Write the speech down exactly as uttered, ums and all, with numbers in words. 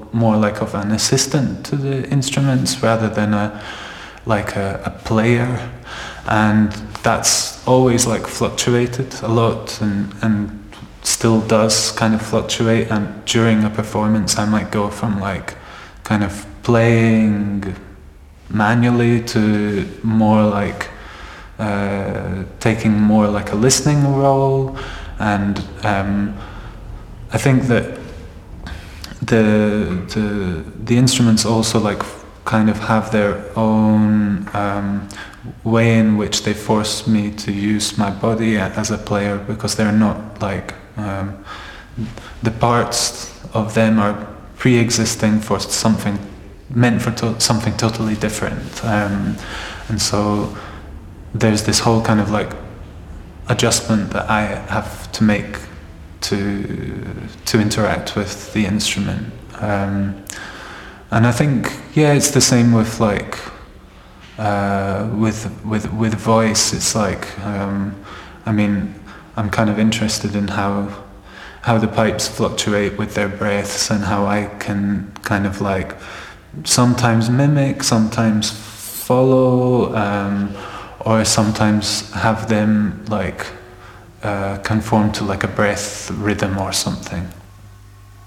more like of an assistant to the instruments rather than a like a, a player, and that's always like fluctuated a lot and and still does kind of fluctuate. And during a performance I might go from like kind of playing manually to more like uh, taking more like a listening role, and um, I think that the the the instruments also like kind of have their own um, way in which they force me to use my body as a player, because they're not like um, the parts of them are pre-existing for something meant for to- something totally different, um, and so there's this whole kind of like adjustment that I have to make to to interact with the instrument, um, and I think yeah it's the same with like uh, with with with voice. It's like um, I mean I'm kind of interested in how how the pipes fluctuate with their breaths and how I can kind of like sometimes mimic, sometimes follow, um, or sometimes have them like uh, conform to like a breath rhythm or something.